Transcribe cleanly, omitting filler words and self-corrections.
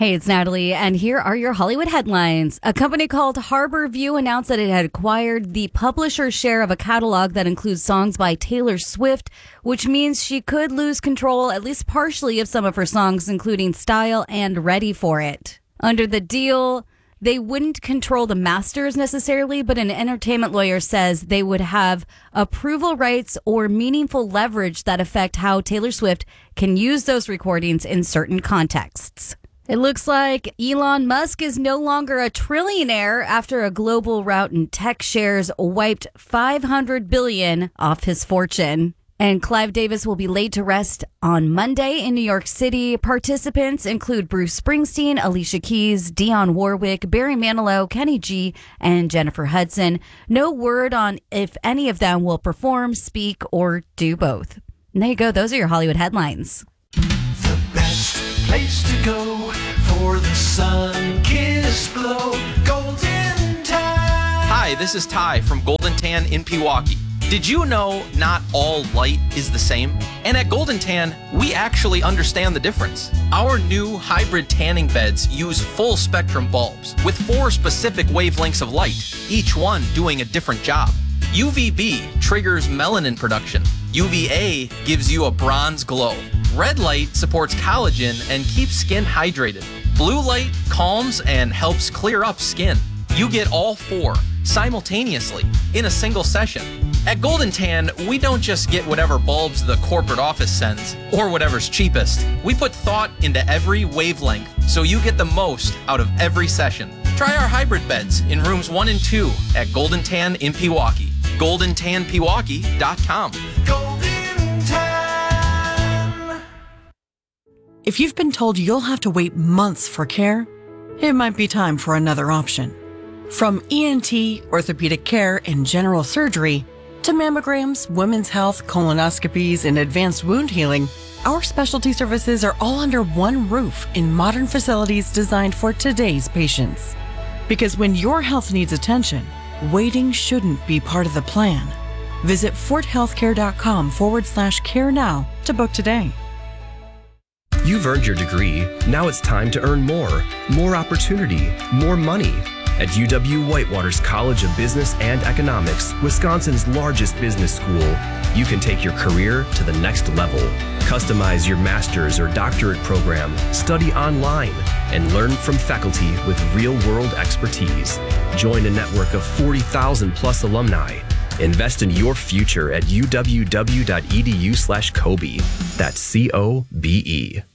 Hey, it's Natalie, and here are your Hollywood headlines. A company called Harbor View announced that it had acquired the publisher's share of a catalog that includes songs by Taylor Swift, which means she could lose control, at least partially, of some of her songs, including Style and Ready for It. Under the deal, they wouldn't control the masters necessarily, but an entertainment lawyer says they would have approval rights or meaningful leverage that affect how Taylor Swift can use those recordings in certain contexts. It looks like Elon Musk is no longer a trillionaire after a global rout in tech shares wiped $500 billion off his fortune. And Clive Davis will be laid to rest on Monday in New York City. Participants include Bruce Springsteen, Alicia Keys, Dionne Warwick, Barry Manilow, Kenny G, and Jennifer Hudson. No word on if any of them will perform, speak, or do both. And there you go. Those are your Hollywood headlines. The best place to go for the sun-kissed glow. Golden Tan. Hi, this is Ty from Golden Tan in Pewaukee. Did you know not all light is the same? And at Golden Tan, we actually understand the difference. Our new hybrid tanning beds use full spectrum bulbs with 4 specific wavelengths of light, each one doing a different job. UVB triggers melanin production. UVA gives you a bronze glow. Red light supports collagen and keeps skin hydrated. Blue light calms and helps clear up skin. You get all 4 simultaneously in a single session. At Golden Tan, we don't just get whatever bulbs the corporate office sends or whatever's cheapest. We put thought into every wavelength so you get the most out of every session. Try our hybrid beds in rooms 1 and 2 at Golden Tan in Pewaukee. GoldenTanPewaukee.com. Golden Tan. If you've been told you'll have to wait months for care, it might be time for another option. From ENT, orthopedic care, and general surgery, to mammograms, women's health, colonoscopies, and advanced wound healing, our specialty services are all under one roof in modern facilities designed for today's patients. Because when your health needs attention, waiting shouldn't be part of the plan. Visit forthealthcare.com/care now to book today. You've earned your degree. Now it's time to earn more. More opportunity, more money. At UW-Whitewater's College of Business and Economics, Wisconsin's largest business school, you can take your career to the next level. Customize your master's or doctorate program, study online, and learn from faculty with real-world expertise. Join a network of 40,000 plus alumni. Invest in your future at uww.edu/Kobe. That's COBE.